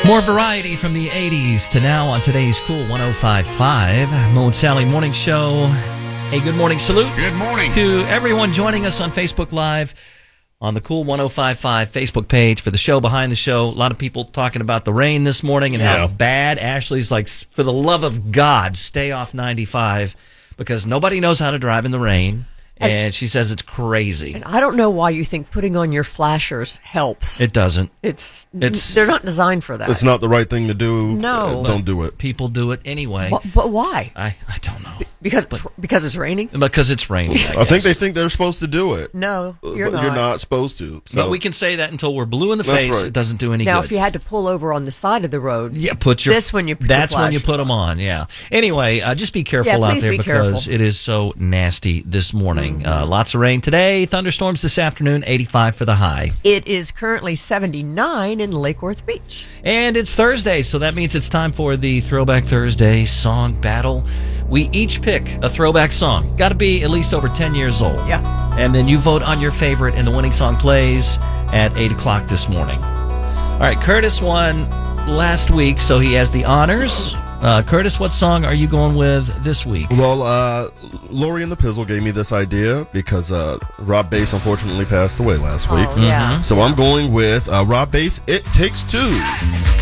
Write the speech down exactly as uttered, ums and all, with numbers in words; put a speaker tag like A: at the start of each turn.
A: More variety from the eighties to now on today's Cool one oh five point five. Mo and Sally Morning Show. A good morning salute.
B: Good morning.
A: To everyone joining us on Facebook Live on the Cool one oh five point five Facebook page for the show, behind the show. A lot of people talking about the rain this morning and
B: Yeah.
A: how bad. Ashley's like, for the love of God, stay off ninety-five because nobody knows how to drive in the rain. And she says it's crazy.
C: And I don't know why you think putting on your flashers helps.
A: It doesn't.
C: It's,
A: It's-
C: they're not designed for that.
D: It's not the right thing to do.
C: No.
D: Uh, don't do it.
A: People do it anyway.
C: Wh- but why?
A: I, I don't know.
C: Because because it's raining?
A: Because it's raining, I,
D: I think
A: guess.
D: they think they're supposed to do it.
C: No, you're
D: but
C: not.
D: You're not supposed to. So.
A: But we can say that until we're blue in the
D: That's
A: face.
D: right.
A: It doesn't do any
C: Now,
A: good.
C: if you had to pull over on the side of the road,
A: yeah, put your
C: this when you put your
A: that's when you
C: flashers
A: put them on. Yeah. Anyway, uh, just be careful
C: Yeah,
A: out
C: please
A: there
C: be
A: because
C: careful.
A: it is so nasty this morning.
C: Mm-hmm.
A: Uh, lots of rain today. Thunderstorms this afternoon. eighty-five for the high.
C: it is currently seventy-nine in Lake Worth Beach.
A: And it's Thursday, so that means it's time for the Throwback Thursday song battle. We each pick a throwback song. Got to be at least over ten years old.
C: Yeah.
A: And then you vote on your favorite, and the winning song plays at eight o'clock this morning. All right, Curtis won last week, so he has the honors. Uh, Curtis, what song are you going with this week?
D: Well, uh, Lori and the Pizzle gave me this idea because uh, Rob Bass unfortunately passed away last week.
C: Oh, yeah.
D: So I'm going with uh, Rob Bass, It Takes Two.